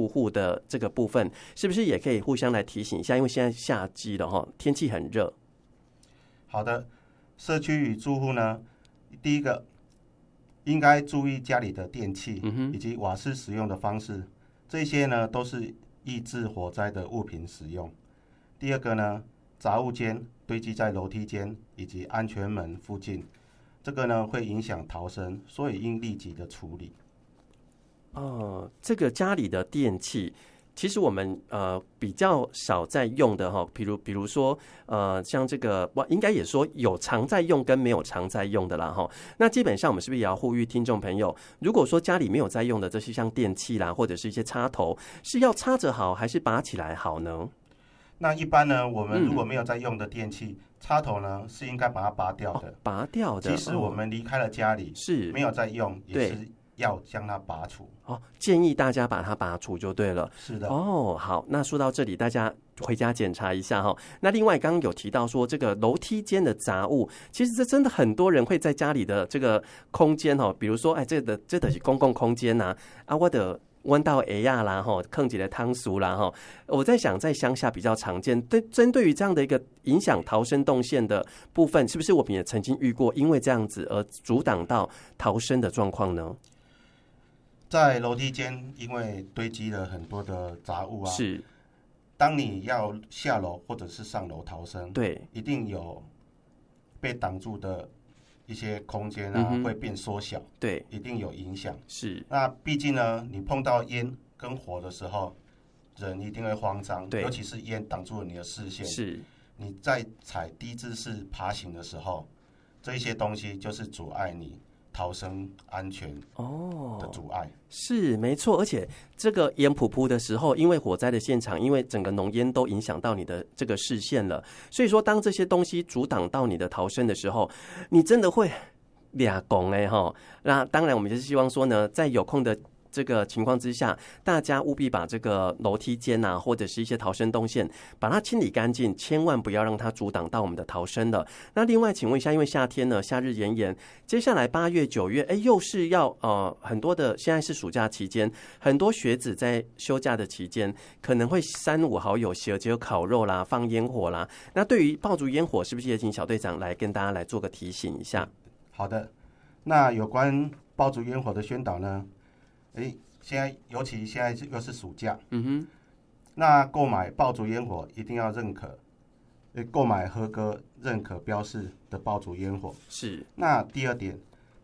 住户的这个部分，是不是也可以互相来提醒一下？因为现在夏季了哈，天气很热。 好的，社区与住户呢，第一个应该注意家里的电器以及瓦斯使用的方式，这些呢都是抑制火灾的物品使用。第二个呢，杂物间堆积在楼梯间以及安全门附近，这个呢会影响逃生，所以应立即的处理。 这个家里的电器，其实我们比较少在用的哈，比如说像这个应该也说有常在用跟没有常在用的啦哈。那基本上我们是不是也要呼吁听众朋友，如果说家里没有在用的这些像电器啦，或者是一些插头，是要插着好还是拔起来好呢？ 那一般呢，我们如果没有在用的电器，插头呢是应该把它拔掉的。 拔掉的。 即使我们离开了家里， 是没有在用，也是要将它拔除。 建议大家把它拔除就对了。 是的。 好，那说到这里，大家回家检查一下哈。那另外刚刚有提到说，这个楼梯间的杂物，其实这真的很多人会在家里的这个空间哈，比如说这的是公共空间呐，我的弯到A亚啦哈，坑起的汤俗啦哈。我在想，在乡下比较常见，针对于这样的一个影响逃生动线的部分，是不是我们也曾经遇过因为这样子而阻挡到逃生的状况呢？ 在楼梯间，因为堆积了很多的杂物啊， 是。 当你要下楼或者是上楼逃生， 对， 一定有被挡住的一些空间啊，会变缩小， 对， 一定有影响。 是。 那毕竟呢，你碰到烟跟火的时候，人一定会慌张， 对， 尤其是烟挡住了你的视线。 是。 你在踩低姿势爬行的时候，这一些东西就是阻碍你逃生安全的阻碍。 是没错，而且这个烟扑扑的时候，因为火灾的现场，因为整个浓烟都影响到你的这个视线了，所以说当这些东西阻挡到你的逃生的时候，你真的会俩拱哈。那当然，我们就是希望说呢，在有空的这个情况之下，大家务必把这个楼梯间啊，或者是一些逃生动线，把它清理干净，千万不要让它阻挡到我们的逃生了。那另外，请问一下，因为夏天呢，夏日炎炎，接下来8月、9月，又是要很多的，现在是暑假期间，很多学子在休假的期间，可能会3、5好友结合烤肉啦，放烟火啦。那对于爆竹烟火，是不是也请小队长来跟大家来做个提醒一下？ 好的，那有关爆竹烟火的宣导呢？现在尤其现在又是暑假，那购买爆竹烟火一定要购买合格认可标示的爆竹烟火。 是。 那第二点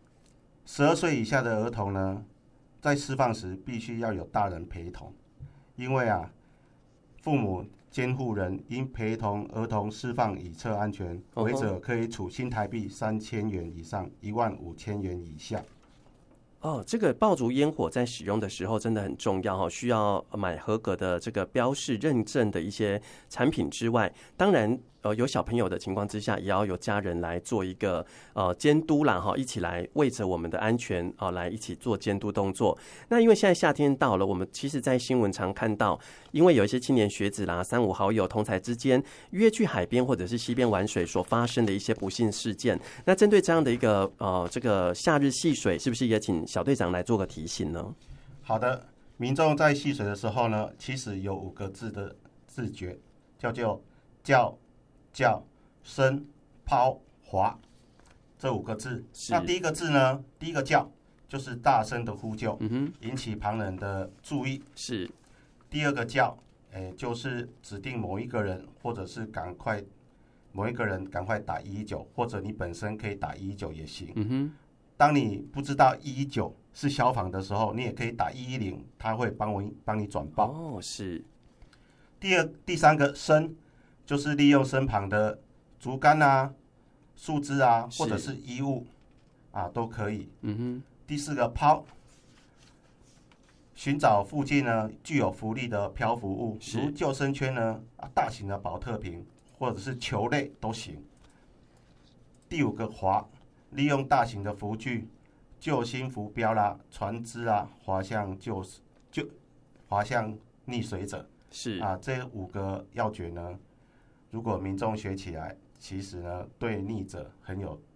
，12岁以下的儿童呢，在释放时必须要有大人陪同，因为父母监护人应陪同儿童释放以测安全，违者可以处新台币3000元以上15000元以下。 这个爆竹烟火在使用的时候真的很重要需要买合格的这个标示认证的一些产品之外，当然有小朋友的情况之下，也要有家人来做一个监督啦一起来为着我们的安全来一起做监督动作。那因为现在夏天到了，我们其实在新闻常看到，因为有一些青年学子啦，3、5好友同侪之间约去海边或者是溪边玩水所发生的一些不幸事件。那针对这样的一个这个夏日戏水，是不是也请小队长来做个提醒呢？ 好的，民众在戏水的时候呢，其实有5个字的自觉，叫做叫、声、抛、滑，这5个字。那第一个字呢，第一个叫就是大声的呼救，引起旁人的注意。 是。 第二个叫，就是指定某一个人，或者是某一个人赶快打119，或者你本身可以打119也行。当你不知道119是消防的时候，你也可以打110，他会帮你转报。 是。 第三个声，就是利用身旁的竹竿啊、树枝啊，或者是衣物都可以。第4个抛，寻找附近呢具有浮力的漂浮物，如救生圈呢、大型的保特瓶或者是球类都行。第5个滑，利用大型的浮具、救星浮标啦、船只啦，滑向溺水者。 是这5个要诀呢，如果民众学起来，其实呢对溺者很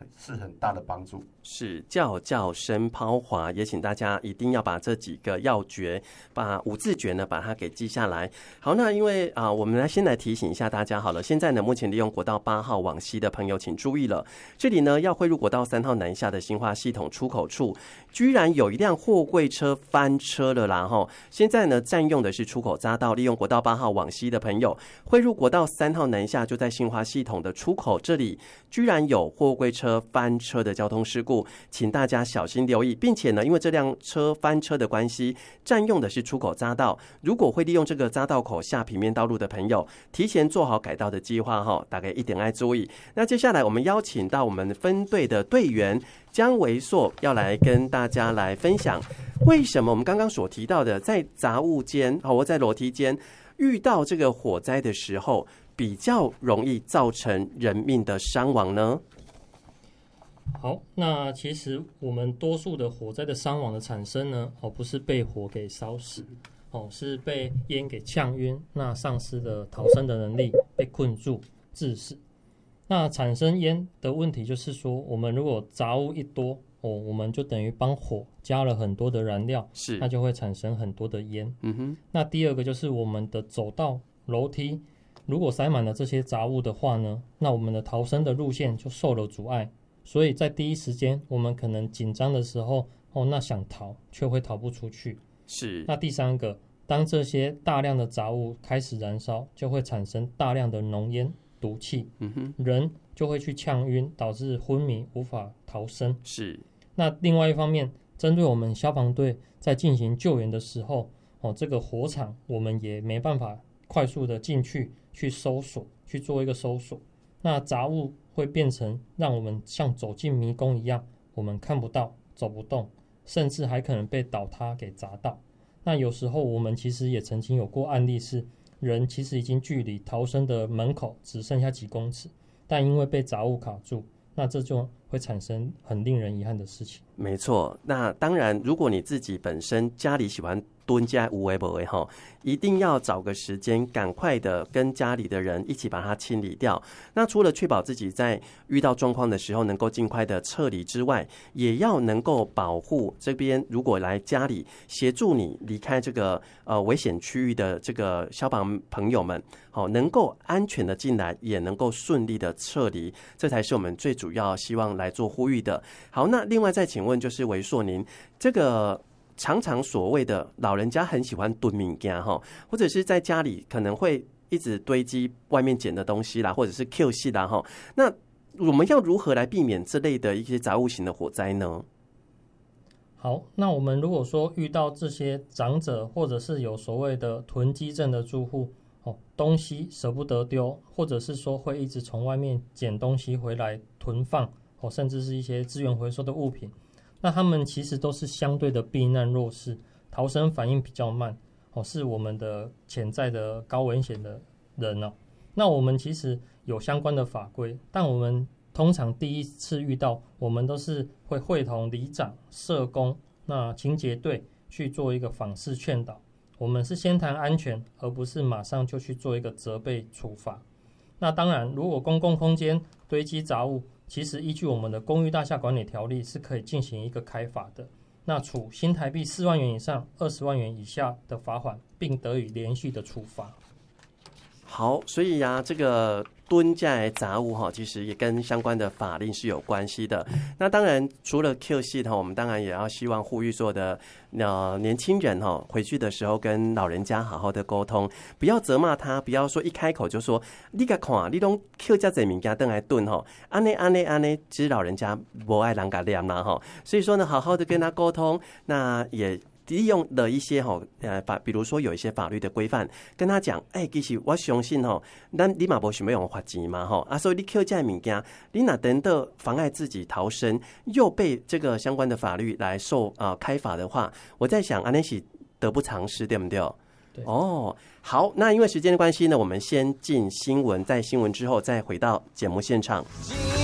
是很大的帮助。 是叫声抛滑，也请大家一定要把这几个要诀，把五字诀呢把它给记下来。好，那因为我们先来提醒一下大家好了。现在呢，目前利用国道8号往西的朋友请注意了，这里呢要汇入国道3号南下的新化系统出口处，居然有一辆货柜车翻车了啦！现在呢占用的是出口匝道，利用国道8号往西的朋友汇入国道3号南下，就在新化系统的出口这里，居然有货柜车翻车的交通事故。请大家小心留意，并且呢，因为这辆车翻车的关系，占用的是出口匝道。如果会利用这个匝道口下平面道路的朋友，提前做好改道的计划哈，大概一定要注意。那接下来我们邀请到我们分队的队员江维硕，要来跟大家来分享，为什么我们刚刚所提到的，在杂物间或在楼梯间遇到这个火灾的时候，比较容易造成人命的伤亡呢？ 好，那其实我们多数的火灾的伤亡的产生呢，不是被火给烧死，是被烟给呛晕，那丧失了逃生的能力，被困住致死。那产生烟的问题就是说，我们如果杂物一多，我们就等于帮火加了很多的燃料， 是， 那就会产生很多的烟。那第二个就是我们的走道、楼梯，如果塞满了这些杂物的话呢，那我们的逃生的路线就受了阻碍。所以在第一时间，我们可能紧张的时候，那想逃却会逃不出去。 是。 那第三个，当这些大量的杂物开始燃烧，就会产生大量的浓烟、毒气，人就会去呛晕，导致昏迷，无法逃生。 是。 那另外一方面，针对我们消防队在进行救援的时候，这个火场我们也没办法快速的进去搜索，去做一个搜索。那杂物会变成让我们像走进迷宫一样，我们看不到，走不动，甚至还可能被倒塌给砸到。那有时候我们其实也曾经有过案例是，人其实已经距离逃生的门口只剩下几公尺，但因为被杂物卡住，那这就会产生很令人遗憾的事情。 没错，那当然如果你自己本身家里喜欢蹲家无为不为哈，一定要找个时间，赶快的跟家里的人一起把它清理掉。那除了确保自己在遇到状况的时候能够尽快的撤离之外，也要能够保护这边如果来家里协助你离开这个危险区域的这个消防朋友们，能够安全的进来，也能够顺利的撤离，这才是我们最主要希望来做呼吁的。好，那另外再请问就是维硕，您这个常常所谓的老人家很喜欢囤物件哈，或者是在家里可能会一直堆积外面捡的东西啦，或者是 Q 系啦哈，那我们要如何来避免这类的一些杂物型的火灾呢？ 好，那我们如果说遇到这些长者或者是有所谓的囤积症的住户，东西舍不得丢，或者是说会一直从外面捡东西回来囤放，甚至是一些资源回收的物品，那他们其实都是相对的避难弱势，逃生反应比较慢，是我们的潜在的高危险的人哦。那我们其实有相关的法规，但我们通常第一次遇到，我们都是会会同里长、社工、那清洁队去做一个访视劝导。我们是先谈安全，而不是马上就去做一个责备处罚。那当然，如果公共空间堆积杂物，其实依据我们的公寓大厦管理条例是可以进行一个开罚的，那处新台币4万元以上20万元以下的罚款，并得以连续的处罚。 好，所以这个蹲架的杂物其实也跟相关的法令是有关系的。那当然，除了 Q 系我们当然也要希望呼吁所有的年轻人回去的时候跟老人家好好的沟通，不要责骂他，不要说一开口就说你甲看，你拢 Q 这些物件回来蹲安尼，其实老人家不爱人家念啦所以说呢，好好的跟他沟通，那也利用了一些比如说有一些法律的规范，跟他讲，其实我相信你嘛不想要用罚钱嘛所以你扣这物件，你哪等到妨碍自己逃生，又被这个相关的法律来受开罚的话，我在想，那是得不偿失，对不对？ 对。 好，那因为时间的关系呢，我们先进新闻，在新闻之后再回到节目现场。